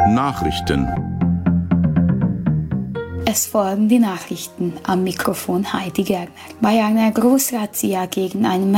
Nachrichten. Es folgen die Nachrichten. Am Mikrofon Heidi Gerner. Bei einer Großrazzia gegen ein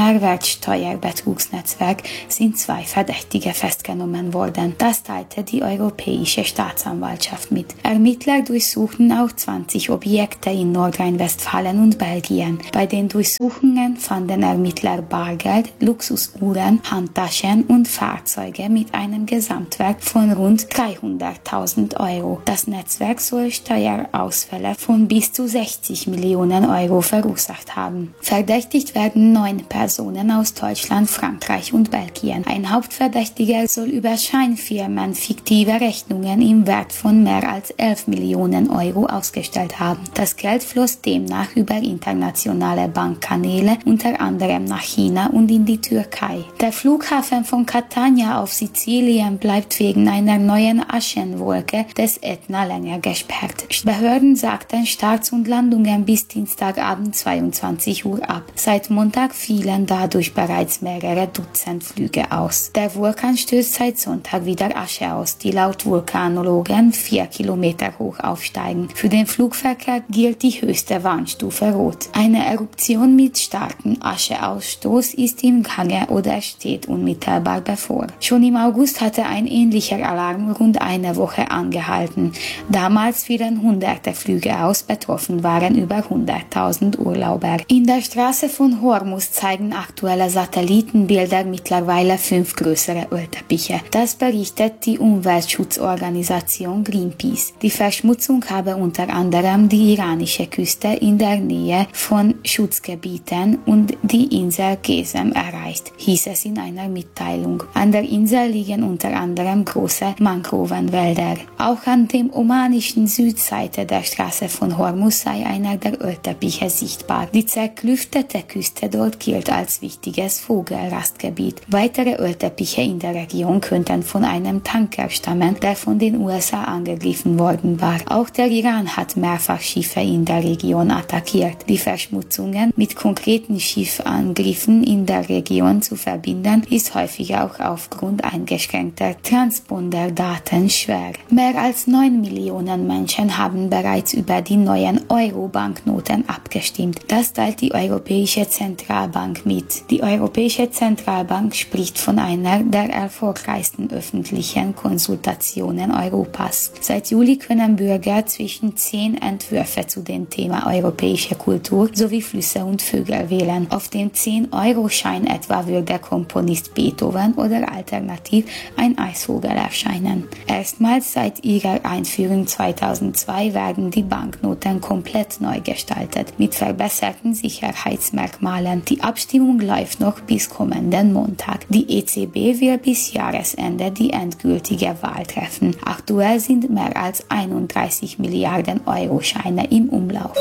Mehrwertsteuerbetrugsnetzwerk sind 2 Verdächtige festgenommen worden. Das teilte die Europäische Staatsanwaltschaft mit. Ermittler durchsuchten auch 20 Objekte in Nordrhein-Westfalen und Belgien. Bei den Durchsuchungen fanden Ermittler Bargeld, Luxusuhren, Handtaschen und Fahrzeuge mit einem Gesamtwert von rund 300.000 Euro. Das Netzwerk soll Steuerausfälle von bis zu 60 Millionen Euro verursacht haben. Verdächtigt werden 9 Personen aus Deutschland, Frankreich und Belgien. Ein Hauptverdächtiger soll über Scheinfirmen fiktive Rechnungen im Wert von mehr als 11 Millionen Euro ausgestellt haben. Das Geld floss demnach über internationale Bankkanäle, unter anderem nach China und in die Türkei. Der Flughafen von Catania auf Sizilien bleibt wegen einer neuen Aschenwolke des Ätna länger gesperrt. Behörden sagten Starts und Landungen bis Dienstagabend 22 Uhr ab. Seit Montag fielen dadurch bereits mehrere Dutzend Flüge aus. Der Vulkan stößt seit Sonntag wieder Asche aus, die laut Vulkanologen 4 Kilometer hoch aufsteigen. Für den Flugverkehr gilt die höchste Warnstufe Rot. Eine Eruption mit starkem Ascheausstoß ist im Gange oder steht unmittelbar bevor. Schon im August hatte ein ähnlicher Alarm rund eine Woche angehalten. Damals fielen hunderte Flüge aus, betroffen waren über 100.000 Urlauber. In der Straße von Hormuz zeigen aktuelle Satellitenbilder mittlerweile 5 größere Ölteppiche. Das berichtet die Umweltschutzorganisation Greenpeace. Die Verschmutzung habe unter anderem die iranische Küste in der Nähe von Schutzgebieten und die Insel Gesem erreicht, hieß es in einer Mitteilung. An der Insel liegen unter anderem große Mangrovenwälder. Auch an dem omanischen Südseite der Straße von Hormuz sei einer der Ölteppiche sichtbar. Die zerklüftete Küste dort gilt als wichtiges Vogelrastgebiet. Weitere Ölteppiche in der Region könnten von einem Tanker stammen, der von den USA angegriffen worden war. Auch der Iran hat mehrfach Schiffe in der Region attackiert. Die Verschmutzungen mit konkreten Schiffangriffen in der Region zu verbinden, ist häufig auch aufgrund eingeschränkter Transponderdaten schwer. Mehr als 9 Millionen Menschen haben bereits über die neuen Euro-Banknoten abgestimmt. Das teilt die Europäische Zentralbank mit. Die Europäische Zentralbank spricht von einer der erfolgreichsten öffentlichen Konsultationen Europas. Seit Juli können Bürger zwischen 10 Entwürfe zu dem Thema europäische Kultur sowie Flüsse und Vögel wählen. Auf dem 10-Euro-Schein etwa würde der Komponist Beethoven oder alternativ ein Eisvogel erscheinen. Erstmals seit ihrer Einführung 2002 werden die Banknoten komplett neu gestaltet, mit verbesserten Sicherheitsmerkmalen. Die Abstimmung läuft noch bis kommenden Montag. Die EZB will bis Jahresende die endgültige Wahl treffen. Aktuell sind mehr als 31 Milliarden Euro-Scheine im Umlauf.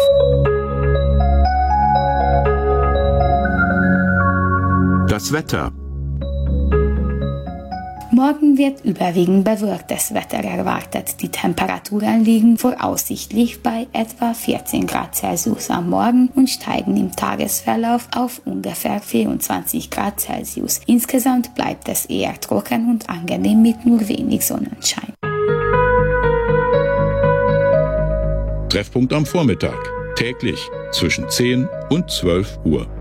Das Wetter. Morgen wird überwiegend bewölktes Wetter erwartet. Die Temperaturen liegen voraussichtlich bei etwa 14 Grad Celsius am Morgen und steigen im Tagesverlauf auf ungefähr 24 Grad Celsius. Insgesamt bleibt es eher trocken und angenehm mit nur wenig Sonnenschein. Treffpunkt am Vormittag. Täglich zwischen 10 und 12 Uhr.